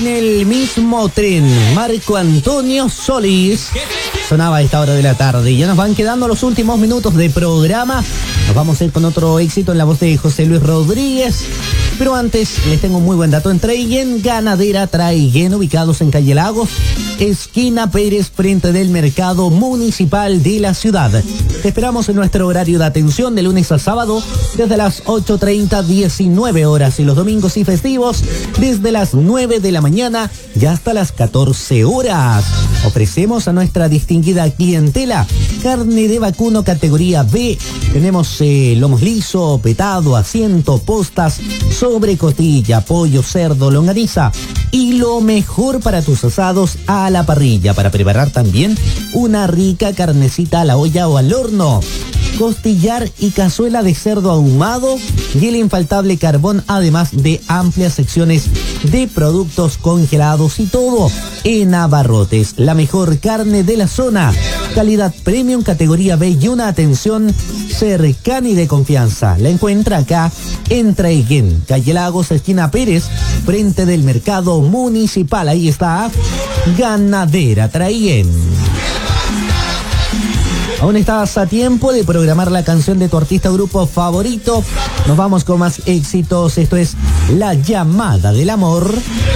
en el mismo tren. Marco Antonio Solís sonaba a esta hora de la tarde. Ya nos van quedando los últimos minutos de programa. Nos vamos a ir con otro éxito en la voz de José Luis Rodríguez. Pero antes les tengo un muy buen dato. En Traiguén, Ganadera Traiguén, ubicados en Calle Lagos, esquina Pérez, frente del mercado municipal de la ciudad. Te esperamos en nuestro horario de atención de lunes a sábado desde las 8:30, 19 horas, y los domingos y festivos desde las 9 de la mañana y hasta las 14 horas. Ofrecemos a nuestra distinguida clientela carne de vacuno categoría B. Tenemos lomos liso, petado, asiento, postas, sobre costilla, pollo, cerdo, longaniza y lo mejor para tus asados a la parrilla, para preparar también una rica carnecita a la olla o al horno. Costillar y cazuela de cerdo ahumado y el infaltable carbón, además de amplias secciones de productos congelados y todo en abarrotes. La mejor carne de la zona, calidad premium categoría B y una atención cercana y de confianza. La encuentra acá en Traiguén, Calle Lagos, esquina Pérez, frente del mercado municipal. Ahí está Ganadera Traiguén. Aún estás a tiempo de programar la canción de tu artista o grupo favorito. Nos vamos con más éxitos. Esto es La Llamada del Amor.